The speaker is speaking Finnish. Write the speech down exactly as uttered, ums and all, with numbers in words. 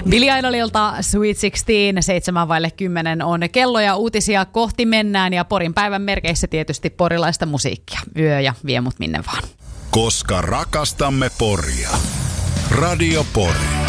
Billie Idolilta Sweet sixteen, seitsemän vaille kymmenen on kello ja uutisia kohti mennään ja Porin päivän merkeissä tietysti porilaista musiikkia. Yö ja vie mut minne vaan. Koska rakastamme Poria. Radio Pori.